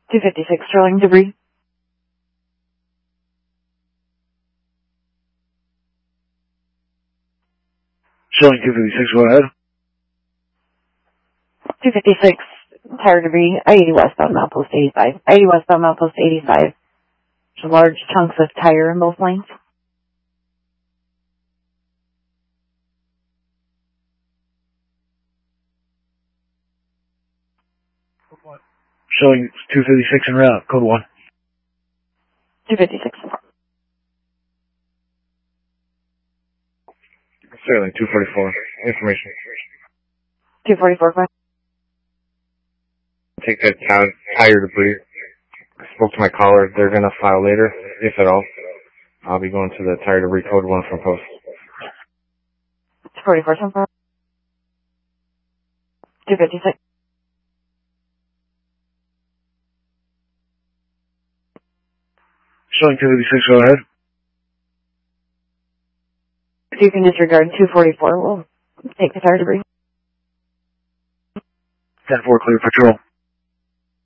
256, trailing debris. Showing 256, go ahead. 256, tire debris, I-80 westbound, milepost 85. I-80 westbound, milepost 85. There's large chunks of tire in both lanes. Showing 256 en route, code 1. 256. Sterling, 244. Information. 244, go ahead. Take that tire debris. I spoke to my caller. They're going to file later, if at all. I'll be going to the tire debris code 1 from post. 244, 256. Showing 256, go ahead. If you can disregard 244, we'll take the tire debris. 10-4, clear patrol.